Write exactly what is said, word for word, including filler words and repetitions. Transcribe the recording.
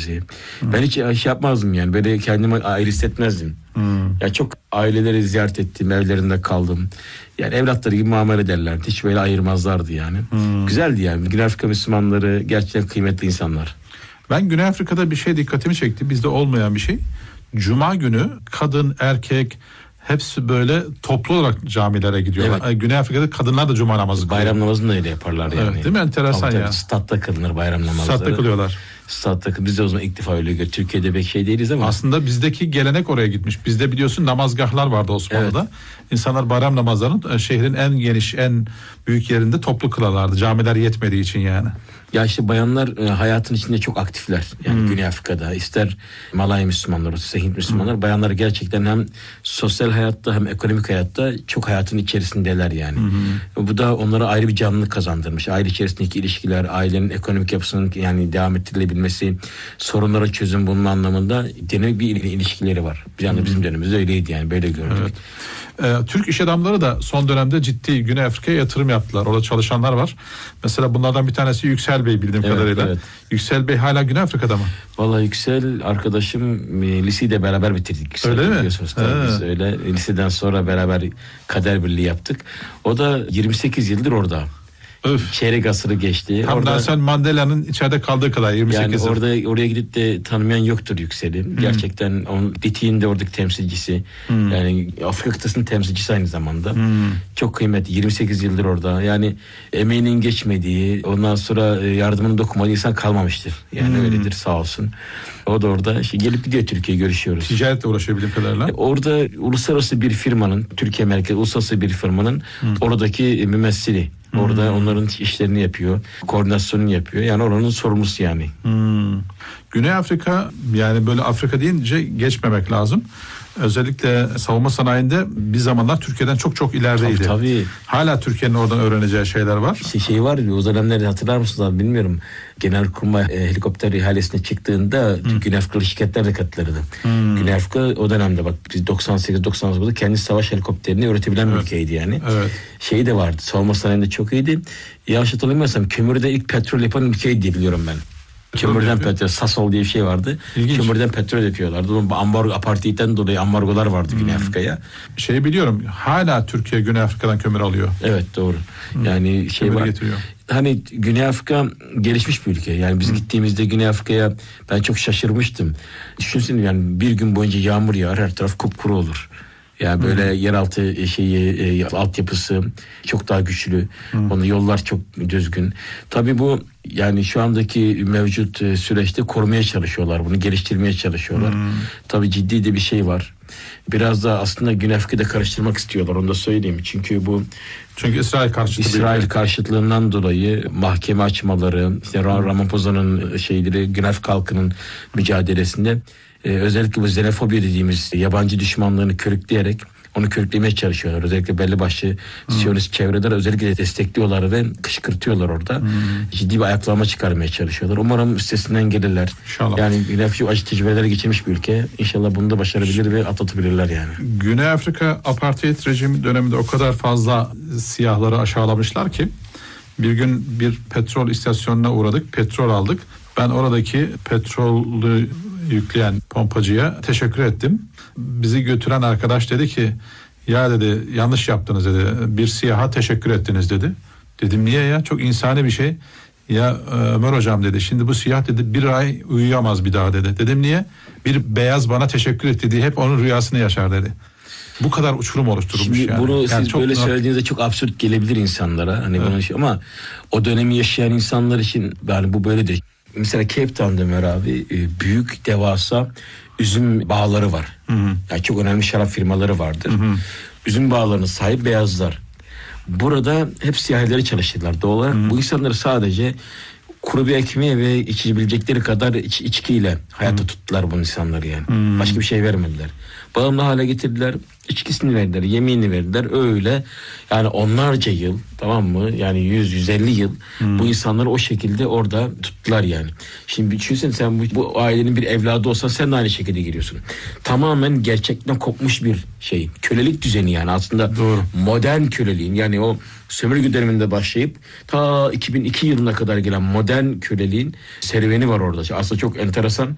bizi. Hmm. Ben hiç şey yapmazdım yani. Böyle kendimi ayrı hissetmezdim. Hmm. Ya çok aileleri ziyaret ettim, evlerinde kaldım. Yani evlatları gibi muamele ederlerdi. Hiç böyle ayırmazlardı yani. Hmm. Güzeldi yani. Güney Afrika Müslümanları gerçekten kıymetli insanlar. Ben Güney Afrika'da bir şey dikkatimi çekti. Bizde olmayan bir şey. Cuma günü kadın, erkek hepsi böyle toplu olarak camilere gidiyorlar. Evet. Güney Afrika'da kadınlar da cuma namazı kılıyor. Bayram namazını da öyle yaparlar yani. Evet, değil mi? Enteresan ya. Statta kılınır bayram namazları. Statta kılıyorlar. Statta, biz de o zaman ilk defa öyle görüyoruz. Türkiye'de pek şey değiliz ama. Aslında bizdeki gelenek oraya gitmiş. Bizde biliyorsun namazgahlar vardı Osmanlı'da. Evet. İnsanlar bayram namazlarını şehrin en geniş, en büyük yerinde toplu kılarlardı. Camiler yetmediği için yani. Ya işte bayanlar e, hayatın içinde çok aktifler. Yani hmm. Güney Afrika'da ister Malay Müslümanlar, ister Hint Müslümanlar, hmm. bayanlar gerçekten hem sosyal hayatta hem ekonomik hayatta çok hayatın içerisindeler yani. Hmm. Bu da onlara ayrı bir canlılık kazandırmış. Aile içerisindeki ilişkiler, ailenin ekonomik yapısının yani devam ettirilebilmesi, sorunlara çözüm bunun anlamında dinamik bir ilişkileri var. Yani hmm. bizim dönemimizde öyleydi yani, böyle gördük. Evet. Ee, Türk iş adamları da son dönemde ciddi Güney Afrika'ya yatırım yaptılar. Orada çalışanlar var. Mesela bunlardan bir tanesi Yüksel Bey bildiğim evet, kadarıyla. Evet. Yüksel Bey hala Güney Afrika'da mı? Vallahi Yüksel arkadaşım e, liseyi de beraber bitirdik. Yüksel, öyle mi? Biz öyle liseden sonra beraber kader birliği yaptık. O da yirmi sekiz yıldır orada. Öf. Çeyrek asırı geçti. Tam orada, Nelson Mandela'nın içeride kaldığı kadar yirmi sekiz yani yıl. orada oraya gidip de tanımayan yoktur Yüksel'i. Hmm. Gerçekten onun Diti'nin de oradaki temsilcisi. Hmm. Yani Afrika kıtasının temsilcisi aynı zamanda. Hmm. Çok kıymetli. yirmi sekiz yıldır orada. Yani emeğinin geçmediği, ondan sonra yardımının dokunmadığı insan kalmamıştır. Yani hmm. öyledir sağ olsun. O da orada işte gelip gidiyor, Türkiye'ye görüşüyoruz. Ticaretle uğraşıyor bildiğim kadarıyla. Orada uluslararası bir firmanın, Türkiye merkezi uluslararası bir firmanın hmm. oradaki mümessili. Orada hmm. onların işlerini yapıyor, koordinasyonunu yapıyor. Yani oranın sorumlusu yani. Hmm. Güney Afrika, yani böyle Afrika deyince geçmemek lazım. Özellikle savunma sanayinde bir zamanlar Türkiye'den çok çok ilerideydi. Tabii, tabii. Hala Türkiye'nin oradan öğreneceği şeyler var. Şey, şey var o dönemleri hatırlar mısınız abi bilmiyorum. Genelkurmay e, helikopter ihalesine çıktığında hmm. Güney Afrikalı şirketler de katılırdı. Hmm. Güney Afrika o dönemde bak doksan sekiz doksan dokuzda kendi savaş helikopterini üretebilen bir evet. ülkeydi yani. Evet. Şey de vardı, savunma sanayinde çok iyiydi. Yanlış hatırlamıyorsam kömürde ilk petrol yapan ülkeydi diye biliyorum ben. Kömürden petrol, Sasol diye bir şey vardı. İlginç. Kömürden petrol yapıyorlardı. Onun ambargo, apartheid'den dolayı ambargolar vardı hmm. Güney Afrika'ya. Şeyi biliyorum, hala Türkiye Güney Afrika'dan kömür alıyor. Evet doğru. Hmm. Yani şey kömür var. Getiriyor. Hani Güney Afrika gelişmiş bir ülke. Yani biz hmm. gittiğimizde Güney Afrika'ya ben çok şaşırmıştım. Düşünsene yani bir gün boyunca yağmur yağar, her taraf kupkuru olur. Yani böyle hmm. yeraltı şeyi, e, altyapısı çok daha güçlü. Hmm. Onun yollar çok düzgün. Tabii bu yani şu andaki mevcut e, süreçte korumaya çalışıyorlar. Bunu geliştirmeye çalışıyorlar. Hmm. Tabii ciddi de bir şey var. Biraz da aslında Güney Afrika'da karıştırmak istiyorlar. Onu da söyleyeyim. Çünkü bu Çünkü İsrail karşıtı İsrail bir karşıtlığından dolayı mahkeme açmaları, işte hmm. Ramaphosa'nın şeyleri, Güney Afrika halkının mücadelesinde Ee, özellikle bu xenofobi dediğimiz yabancı düşmanlığını körükleyerek onu körüklemeye çalışıyorlar. Özellikle belli başlı hmm. Siyonist çevreler özellikle destekliyorlar ve kışkırtıyorlar orada. Hmm. Ciddi bir ayaklanma çıkarmaya çalışıyorlar. Umarım üstesinden gelirler. İnşallah. Yani Güney Afrika acı tecrübeler geçirmiş bir ülke. İnşallah bunu da başarabilir ve atlatabilirler yani. Güney Afrika apartheid rejimi döneminde o kadar fazla siyahları aşağılamışlar ki bir gün bir petrol istasyonuna uğradık. Petrol aldık. Ben oradaki petrolü yükleyen pompacıya teşekkür ettim. Bizi götüren arkadaş dedi ki ya dedi yanlış yaptınız dedi. Bir siyaha teşekkür ettiniz dedi. Dedim niye ya? Çok insani bir şey. Ya Ömer hocam dedi. Şimdi bu siyah dedi bir ay uyuyamaz bir daha dedi. Dedim niye? Bir beyaz bana teşekkür etti diye hep onun rüyasını yaşar dedi. Bu kadar uçurum oluşturulmuş Şimdi yani. Bunu yani siz çok böyle not... söylediğinizde çok absürt gelebilir insanlara. Hani evet. Bunu, ama o dönemi yaşayan insanlar için yani bu böyledir. Mesela Cape Town'da Ömer abi büyük devasa üzüm bağları var. Hı hı. Yani çok önemli şarap firmaları vardır. Hı hı. Üzüm bağlarına sahip beyazlar. Burada hep siyahileri çalıştırdılar. Doğal olarak hı. bu insanları sadece kuru bir ekmeği ve içebilecekleri kadar iç, içkiyle hayatta hmm. tuttular bu insanları yani. Hmm. Başka bir şey vermediler. Bağımlı hale getirdiler. İçkisini verdiler, yemeğini verdiler. Öyle yani onlarca yıl, tamam mı? Yani yüz yüz elli yıl hmm. bu insanları o şekilde orada tuttular yani. Şimdi düşünsene sen bu, bu ailenin bir evladı olsan sen de aynı şekilde giriyorsun. Tamamen gerçekten kopmuş bir şey. Kölelik düzeni yani aslında. Doğru. Modern köleliğin yani o sömürge döneminde başlayıp ta iki bin iki yılına kadar gelen modern köleliğin serüveni var orada. Aslında çok enteresan.